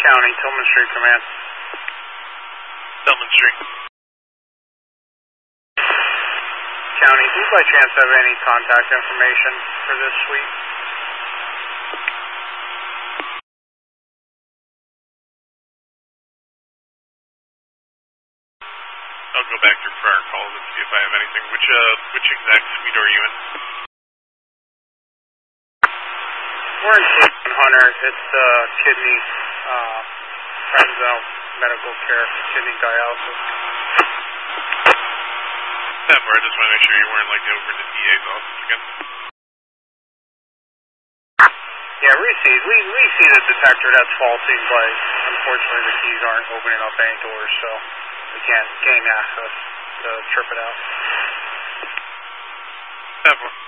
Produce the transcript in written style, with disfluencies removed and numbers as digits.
County, Tillman Street, command. Tillman Street. County, do you by chance have any contact information for this suite? I'll go back through prior calls and see if I have anything. Which exact suite are you in? We're in Hunter. It's kidney, Fresno Medical Care, kidney dialysis. I just want to make sure you weren't like over in the DA's office again. Yeah, we see the detector that's faulty, but unfortunately the keys aren't opening up any doors, so we can't gain access to trip it out. 10-4.